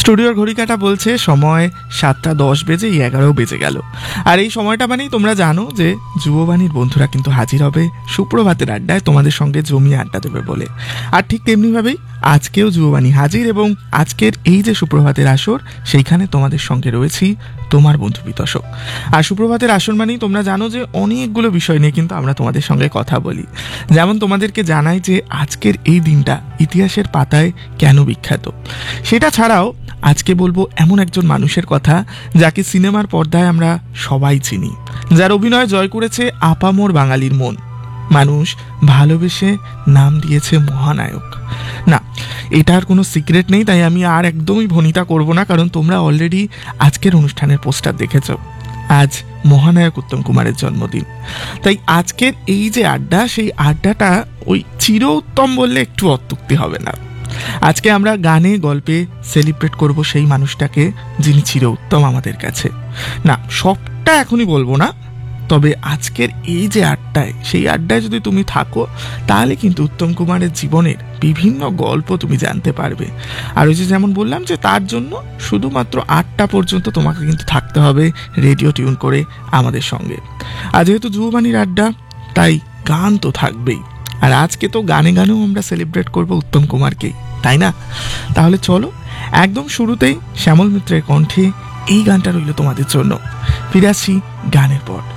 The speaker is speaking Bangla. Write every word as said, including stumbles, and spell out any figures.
স্টুডিওর ঘড়িকাটা বলছে সময় সাতটা দশ বেজে এগারো বেজে গেল। আর এই সময়টা মানেই তোমরা জানো যে যুববাণীর বন্ধুরা কিন্তু হাজির হবে সুপ্রভাতের আড্ডায় তোমাদের সঙ্গে জমিয়ে আড্ডা দেবে বলে। আর ঠিক তেমনিভাবেই আজকেও যুববাণী হাজির, এবং আজকের এই যে সুপ্রভাতের আসর সেইখানে তোমাদের সঙ্গে রয়েছি তোমার বন্ধু বিতোষক। আর সুপ্রভাতের আসর মানেই তোমরা জানো যে অনেকগুলো বিষয় নিয়ে কিন্তু আমরা তোমাদের সঙ্গে কথা বলি। যেমন তোমাদেরকে জানাই যে আজকের এই দিনটা ইতিহাসের পাতায় কেন বিখ্যাত, সেটা ছাড়াও আজকে বলবো এমন একজন মানুষের কথা যাকে সিনেমার পর্দায় আমরা সবাই চিনি, যার অভিনয় জয় করেছে আপামর বাঙালির মন। মানুষ ভালোবেসে নাম দিয়েছে মহানায়ক। না, এটার কোনো সিক্রেট নেই, তাই আমি আর একদমই ভনিতা করব না, কারণ তোমরা অলরেডি আজকের অনুষ্ঠানের পোস্টার দেখেছ। আজ মহানায়ক উত্তম কুমারের জন্মদিন, তাই আজকের এই যে আড্ডা, সেই আড্ডাটা ওই চির উত্তম বললে একটু অত্যুক্তি হবে না। আজকে আমরা গানে গল্পে সেলিব্রেট করব সেই মানুষটাকে যিনি চির উত্তম আমাদের কাছে। না, সবটা এখনই বলবো না, তবে আজকের এই যে আড্ডায়, সেই আড্ডায় যদি তুমি থাকো তাহলে কিন্তু উত্তম কুমারের জীবনের বিভিন্ন গল্প তুমি জানতে পারবে। আর ওই যে যেমন বললাম যে তার জন্য শুধুমাত্র আটটা পর্যন্ত তোমাকে কিন্তু থাকতে হবে রেডিও টিউন করে আমাদের সঙ্গে। আর যেহেতু যুববাণীর আড্ডা, তাই গান তো থাকবেই। আর আজকে তো গানে গানেও আমরা সেলিব্রেট করব উত্তম কুমারকেই, তাই না? তাহলে চলো একদম শুরুতেই শ্যামল মিত্রের কণ্ঠে এই গানটা রইল তোমাদের জন্য। ফিরে আসছি গানের পর।